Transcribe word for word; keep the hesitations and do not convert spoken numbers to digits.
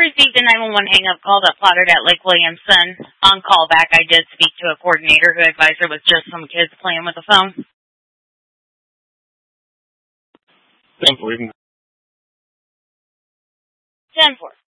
received a nine one one hang-up call that plotted at Lake Williamson. On callback, I did speak to a coordinator who advised there was just some kids playing with the phone. ten four. ten four.